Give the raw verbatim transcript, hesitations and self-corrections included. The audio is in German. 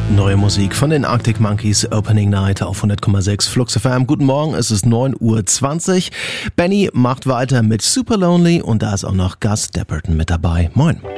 Neue Musik von den Arctic Monkeys, Opening Night auf hundert Komma sechs Flux F M. Guten Morgen, es ist neun Uhr zwanzig. Benny macht weiter mit Super Lonely und da ist auch noch Gus Dapperton mit dabei. Moin.